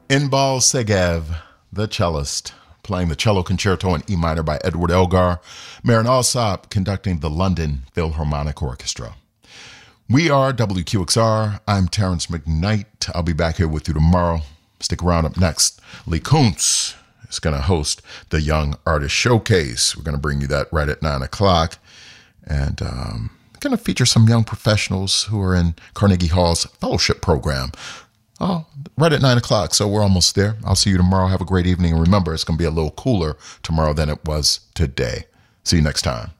Inbal Segev, the cellist, playing the cello concerto in E minor by Edward Elgar. Marin Alsop conducting the London Philharmonic Orchestra. We are WQXR. I'm Terrence McKnight. I'll be back here with you tomorrow. Stick around. Up next, Lee Kuntz is going to host the Young Artist Showcase. We're going to bring you that right at 9 o'clock. And going to feature some young professionals who are in Carnegie Hall's fellowship program. Oh, right at 9 o'clock, so we're almost there. I'll see you tomorrow. Have a great evening. And remember, it's going to be a little cooler tomorrow than it was today. See you next time.